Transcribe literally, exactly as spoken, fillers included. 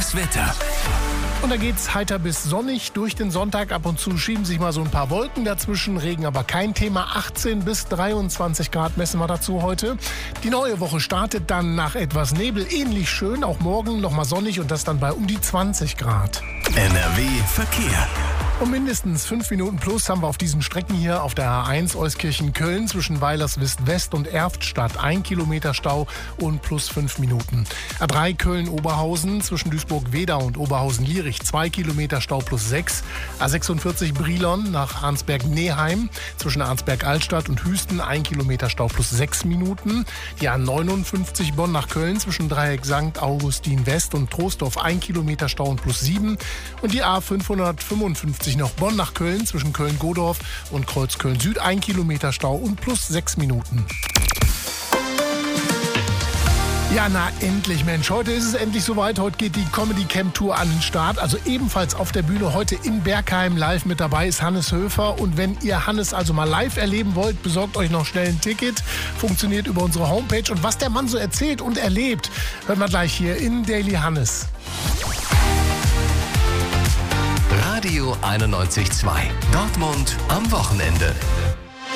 Das Wetter. Und da geht's heiter bis sonnig durch den Sonntag. Ab und zu schieben sich mal so ein paar Wolken dazwischen. Regen aber kein Thema. achtzehn bis dreiundzwanzig Grad messen wir dazu heute. Die neue Woche startet dann nach etwas Nebel ähnlich schön. Auch morgen nochmal sonnig und das dann bei um die zwanzig Grad. N R W Verkehr. Um mindestens fünf Minuten plus haben wir auf diesen Strecken hier auf der A eins Euskirchen-Köln zwischen Weilerswist-West und Erftstadt ein Kilometer Stau und plus fünf Minuten. A drei Köln-Oberhausen zwischen Duisburg-Wedau und Oberhausen-Lierich zwei Kilometer Stau plus sechs. A sechsundvierzig Brilon nach Arnsberg-Neheim zwischen Arnsberg-Altstadt und Hüsten ein Kilometer Stau plus sechs Minuten. Die A neunundfünfzig Bonn nach Köln zwischen Dreieck Sankt Augustin-West und Troisdorf ein Kilometer Stau und plus sieben. Und die A fünfhundertfünfundfünfzig noch Bonn nach Köln zwischen Köln-Godorf und Kreuzköln-Süd ein Kilometer Stau und plus sechs Minuten. Ja, na endlich, Mensch. Heute ist es endlich soweit. Heute geht die Comedy Camp Tour an den Start. Also ebenfalls auf der Bühne heute in Bergheim live mit dabei ist Hannes Höfer. Und wenn ihr Hannes also mal live erleben wollt, besorgt euch noch schnell ein Ticket. Funktioniert über unsere Homepage. Und was der Mann so erzählt und erlebt, hören wir gleich hier in Daily Hannes. Radio einundneunzig Komma zwei. Dortmund am Wochenende.